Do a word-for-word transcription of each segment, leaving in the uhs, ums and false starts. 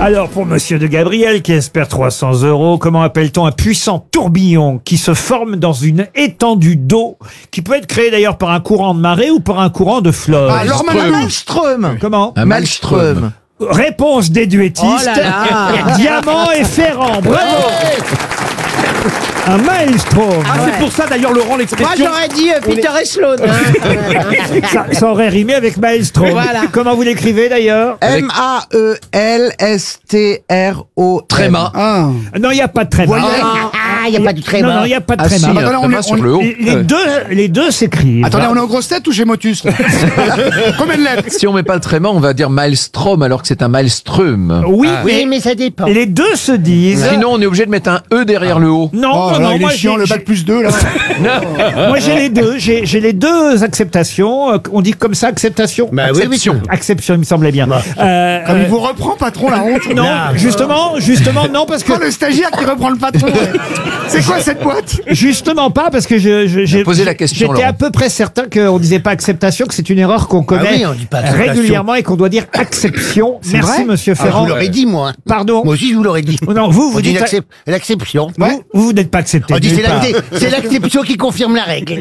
Alors, pour Monsieur de Gabriel, qui espère trois cents euros, comment appelle-t-on un puissant tourbillon qui se forme dans une étendue d'eau, qui peut être créé d'ailleurs par un courant de marée ou par un courant de fleuve? Ah, alors Maelstrom. Comment? Un maelstrom. Réponse des duettistes. Oh là là. Diamant et ferrant. Bravo. Un maelstrom. Ah, c'est pour ça d'ailleurs, Laurent, Moi, l'expression. j'aurais dit euh, Peter et Sloan. Ça, ça aurait rimé avec maelstrom. Voilà. Comment vous l'écrivez d'ailleurs? M A E L S T R O. Tréma. Ah. Non, il n'y a pas de tréma. Ah, il n'y a pas du Non, tréma. non, il n'y a pas de Ah si, tréma. un attendez, on tréma est- sur on- le haut. Les, les deux, les deux s'écrivent. Attendez, on est aux grosses têtes ou chez Motus là? Combien de lettres? Si on met pas le tréma, on va dire maelstrom alors que c'est un maelstrom. Oui, Oui, mais mais ça dépend. les deux se disent. Sinon, on est obligé de mettre un E derrière le haut. Non, Oh, non, là, non, il moi est chiant, j'ai- le bac plus deux là. moi j'ai les deux. J'ai j'ai les deux acceptations. Euh, On dit comme ça, acceptation. Bah oui, oui. Acception. Acception, il me semblait bien. Euh, Comme il euh, vous reprend, patron, la honte. non, justement, justement, non, parce que Oh, le stagiaire qui reprend le patron. C'est quoi cette boîte? justement pas, parce que je, je- j'ai Posez la question, J'étais à Laurent. peu près certain qu'on disait pas acceptation, que c'est une erreur qu'on commet oui, on dit pas acceptation. régulièrement et qu'on doit dire acception. Merci, vrai Monsieur Ah, je Ferrand. vous l'aurais dit, moi. Pardon. Moi aussi, je vous l'aurais dit. Non, vous, vous On dit dites. l'accep- l'acception. Vous, vous n'êtes pas accepté. On dit nulle c'est part. l'acte- c'est l'acception qui confirme la règle.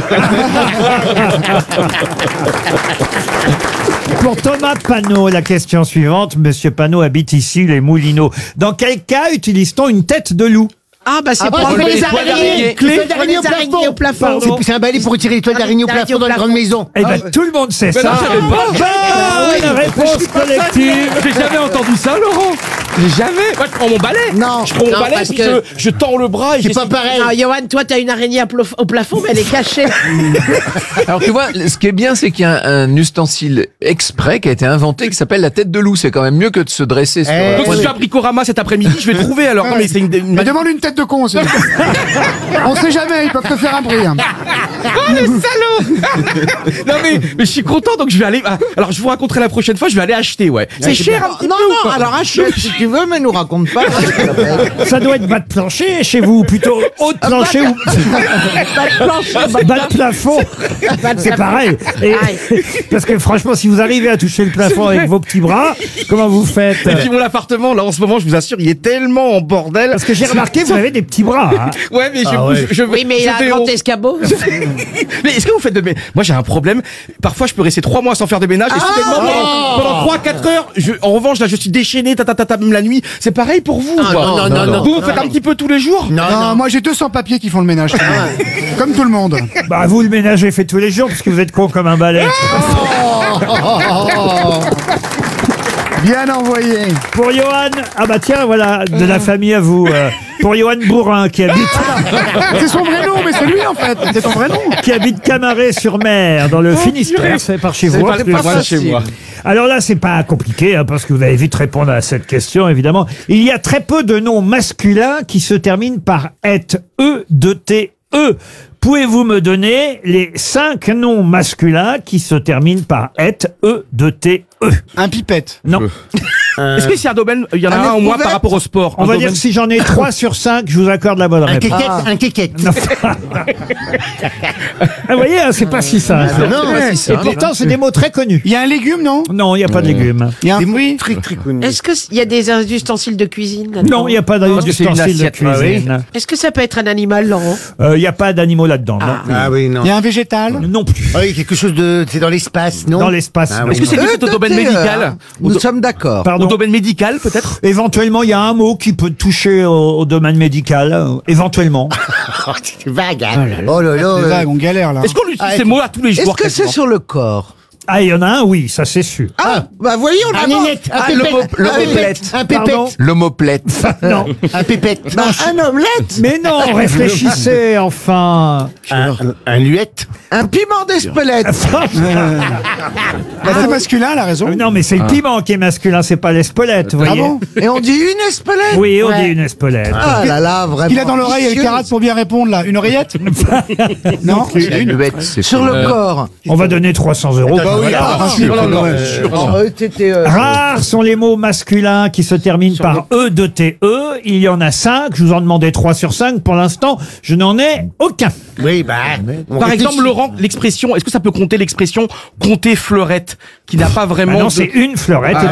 Pour Thomas Panot, la question suivante. Monsieur Panot habite ici, les Moulineaux. Dans quel cas utilise-t-on une tête de loup? Ah, bah, c'est Ah, pour bah, enlever les les araignées. araignées. Les Pour araignées les au plafond. araignées au plafond. Pardon. C'est c'est un balai pour tirer les toiles d'araignée au plafond dans les grandes maisons. Eh ben, tout le monde sait ça. non, je savais pas. Bonne réponse collective. J'ai jamais entendu ça, Laurent. J'ai jamais. Moi, je prends mon balai. Non. Je prends mon Non, balai, parce puis que- je, je tends le bras et C'est j'essaie- pas pareil. Non, Johan, toi, t'as une araignée à plof- au plafond, mais elle est cachée. Alors tu vois, ce qui est bien, c'est qu'il y a un, un ustensile exprès qui a été inventé qui s'appelle la tête de loup. C'est quand même mieux que de se dresser sur... Eh, Donc, si oui. je suis à Bricorama cet après-midi, je vais trouver alors. Non, mais c'est une. une- Mais demande une tête de con aussi. On sait jamais, ils peuvent te faire un prix. hein. Oh, le salaud. Non, mais, mais je suis content, donc je vais aller. ah, Alors, je vous raconterai la prochaine fois, je vais aller acheter, ouais. C'est cher un petit Non, peu. ou non, pas alors achète si tu veux, mais nous raconte pas. Ça doit être bas de plancher chez vous, plutôt haut de plancher ou bas de plafond. C'est pareil. Et- Aïe. parce que franchement, si vous arrivez à toucher le plafond avec vos petits bras, comment vous faites? Et puis mon appartement, là, en ce moment, je vous assure, il est tellement en bordel. Parce que j'ai remarqué, vous avez des petits bras. hein. Ouais, mais je, Ah ouais. je, je- Oui, mais il je a vais un grand au- escabeau. Mais est-ce que vous faites de ménage? Moi, j'ai un problème. Parfois, je peux rester trois mois sans faire de ménage. Et soudainement, pendant, pendant trois, quatre heures, je, en revanche, là, je suis déchaîné, ta, ta, ta, ta, même la nuit. C'est pareil pour vous, Ah, quoi. non, non, non, Vous, non. vous faites un petit peu tous les jours? Non, Non, non. moi j'ai deux cents papiers qui font le ménage. Comme tout le monde. Bah, vous, le ménage est fait tous les jours parce que vous êtes con comme un balai. Bien envoyé. Pour Johan, ah bah tiens, voilà, de la famille à vous. euh, pour Johan Bourrin, qui habite, C'est son vrai nom, mais c'est lui en fait. C'est son vrai nom. qui habite Camaret-sur-Mer, dans le Finistère. C'est par chez vous. en pas plus. pas loin de chez moi. Alors là, c'est pas compliqué, hein, parce que vous allez vite répondre à cette question, évidemment. Il y a très peu de noms masculins qui se terminent par et, e, de t, e. Pouvez-vous me donner les cinq noms masculins qui se terminent par et, e, de t, e? Un pipette. Non. Est-ce que c'est un domaine, il y en a Un un au moins éprouvette par rapport au sport? On un va domaine- dire que si j'en ai trois sur cinq, je vous accorde la bonne Un réponse. kékette, un kékette. Non. Ah, vous voyez, hein, c'est pas si simple. non, Ouais, Et c'est ça. pourtant, c'est des mots très connus. Il y a un légume, non? Non, il n'y a pas de légumes. Il y a un Des mots fruit. très très connus. Est-ce qu'il y a des ustensiles de cuisine là-dedans? Non, il n'y a pas que c'est une d'ustensile de assiette, ah oui. cuisine. Est-ce que ça peut être un animal, Laurent? Euh, Il n'y a pas d'animaux là-dedans. non. Ah oui, non. Il y a un végétal. Non plus. Ah oui, quelque chose de. C'est dans l'espace, non? Dans l'espace. Ah non. oui. Est-ce que c'est lié au domaine Euh, médical? Au, Nous do- sommes d'accord. au Pardon. domaine médical, peut-être? Éventuellement, il y a un mot qui peut toucher au, au domaine médical. euh, Éventuellement. Oh, c'est vague, hein. Oh là là. C'est euh, vague, on galère là. Est-ce qu'on utilise Ah, ces mots à tous les Est-ce jours? que c'est quasiment sur le corps? Ah, il y en a un, oui, ça c'est sûr. Ah, bah voyons, on Un avance. nénette, un Ah, pépette, l'homo- un l'homoplate. pépette, un Pardon pépette, L'homoplate. Non. un pépette. Non, un omelette. Mais non, réfléchissez enfin. Un, un, un luette. Un piment d'Espelette. Bah, c'est masculin, elle a raison. Non, mais c'est le piment qui est masculin, c'est pas l'espelette, vous Ah voyez. bon? Et on dit une Espelette. Oui, on Ouais. dit une espelette. Ah là là, vraiment. Il a dans l'oreille avec vicieux. carat pour bien répondre là. Une oreillette? Non. Une bête, c'est Sur fou. le corps. On va donner trois cents euros. Bah oui, Ah, ah, sûr, non, non, ouais. sûr, Oh, euh, t'étais, euh, Rares sont les mots masculins qui se terminent par E de T E. Il y en a cinq. Je vous en demandais trois sur cinq. Pour l'instant, je n'en ai aucun. Oui, bah. on Par réfléchit. exemple, Laurent, l'expression, est-ce que ça peut compter l'expression compter fleurette, qui n'a pas Ah vraiment non, de- c'est une fleurette.